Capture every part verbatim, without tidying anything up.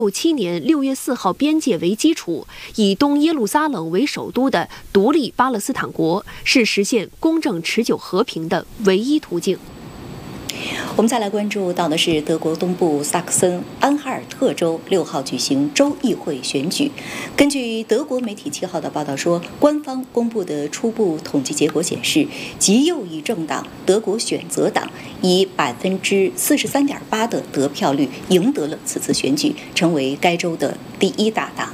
七年六月四号边界为基础，以东耶路撒冷为首都的独立巴勒斯坦国是实现公正持久和平的唯一途径。 我们再来关注到的是德国东部萨克森安哈尔特州六号举行州议会选举。根据德国媒体七号的报道说，官方公布的初步统计结果显示，极右翼政党德国选择党以百分之四十三点八的得票率赢得了此次选举，成为该州的第一大党。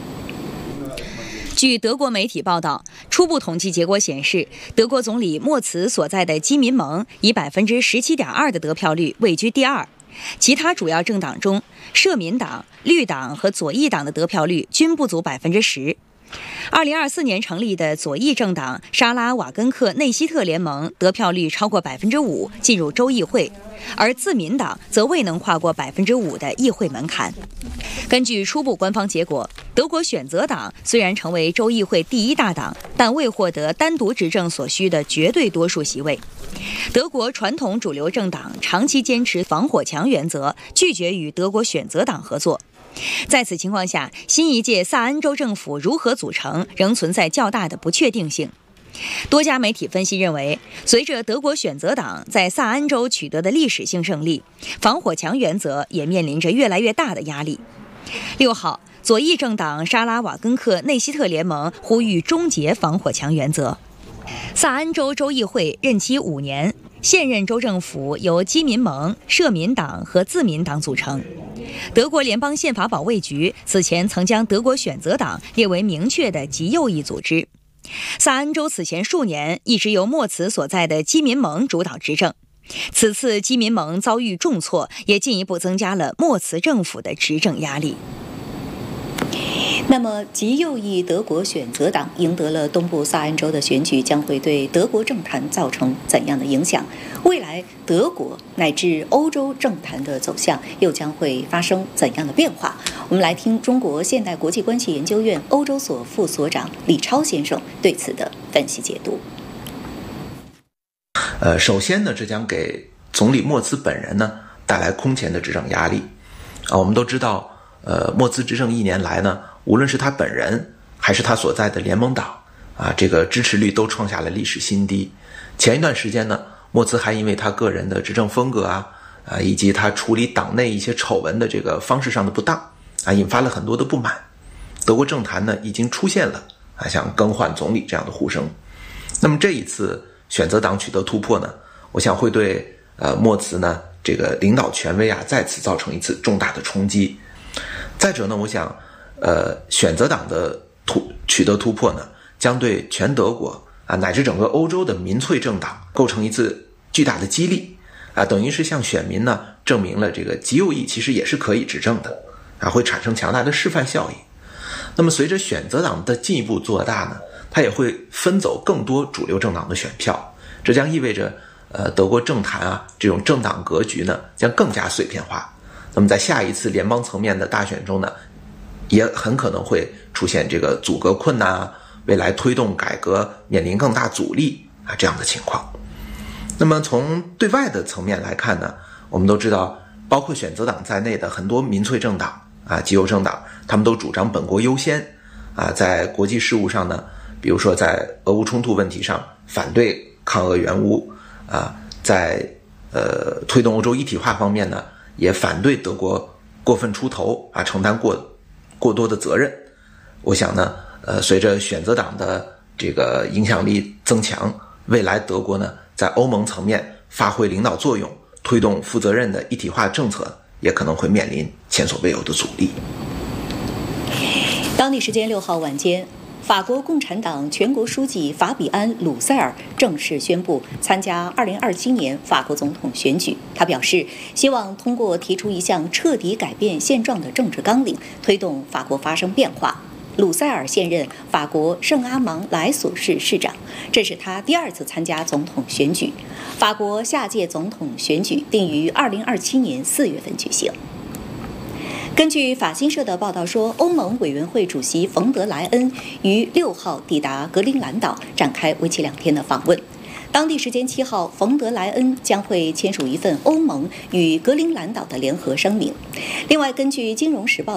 据德国媒体报道，初步统计结果显示，德国总理默茨所在的基民盟以百分之十七点二的得票率位居第二。其他主要政党中，社民党、绿党和左翼党的得票率均不足百分之十。二零二四年成立的左翼政党沙拉瓦根克内希特联盟得票率超过百分之五，进入州议会，而自民党则未能跨过百分之五的议会门槛。根据初步官方结果，德国选择党虽然成为州议会第一大党，但未获得单独执政所需的绝对多数席位。德国传统主流政党长期坚持防火墙原则，拒绝与德国选择党合作。在此情况下，新一届萨恩州政府如何组成，仍存在较大的不确定性。多家媒体分析认为，随着德国选择党在萨恩州取得的历史性胜利，防火墙原则也面临着越来越大的压力。六号，左翼政党沙拉瓦根克内希特联盟呼吁终结防火墙原则。萨恩州州议会任期五年，现任州政府由基民盟、社民党和自民党组成。德国联邦宪法保卫局此前曾将德国选择党列为明确的极右翼组织。萨恩州此前数年一直由默茨所在的基民盟主导执政，此次基民盟遭遇重挫，也进一步增加了默茨政府的执政压力。 那么，极右翼德国选择党赢得了东部萨恩州的选举，将会对德国政坛造成怎样的影响？未来德国乃至欧洲政坛的走向又将会发生怎样的变化？我们来听中国现代国际关系研究院欧洲所副所长李超先生对此的分析解读。 呃，首先呢，这将给总理默茨本人呢带来空前的执政压力。啊，我们都知道，呃，默茨执政一年来呢，无论是他本人还是他所在的联盟党啊，这个支持率都创下了历史新低。前一段时间呢，默茨还因为他个人的执政风格啊，啊以及他处理党内一些丑闻的这个方式上的不当啊，引发了很多的不满。德国政坛呢，已经出现了啊想更换总理这样的呼声。那么这一次选择党取得突破呢，我想会对呃默茨呢这个领导权威啊再次造成一次重大的冲击。再者呢，我想呃选择党的突取得突破呢，将对全德国啊乃至整个欧洲的民粹政党构成一次巨大的激励啊，等于是向选民呢证明了这个极右翼其实也是可以执政的啊，会产生强大的示范效应。那么随着选择党的进一步做大呢，它也会分走更多主流政党的选票，这将意味着呃德国政坛啊这种政党格局呢将更加碎片化。那么在下一次联邦层面的大选中呢，也很可能会出现这个阻隔困难啊，未来推动改革面临更大阻力啊这样的情况。那么从对外的层面来看呢，我们都知道，包括选择党在内的很多民粹政党啊、极右政党，他们都主张本国优先啊，在国际事务上呢，比如说在俄乌冲突问题上反对抗俄援乌啊，在呃推动欧洲一体化方面呢，也反对德国过分出头啊，承担过过多的责任。我想呢，呃，随着选择党的这个影响力增强，未来德国呢，在欧盟层面发挥领导作用，推动负责任的一体化政策，也可能会面临前所未有的阻力。 当地时间六号晚间，法国共产党全国书记法比安·鲁塞尔正式宣布参加二零二七年法国总统选举。他表示，希望通过提出一项彻底改变现状的政治纲领，推动法国发生变化。鲁塞尔现任法国圣阿芒莱索市市长，这是他第二次参加总统选举。法国下届总统选举定于二零二七年四月份举行。根据法新社的报道说，欧盟委员会主席冯德莱恩于六号抵达格陵兰岛，展开为期两天的访问。当地时间七号，冯德莱恩将会签署一份欧盟与格陵兰岛的联合声明。另外，根据《金融时报》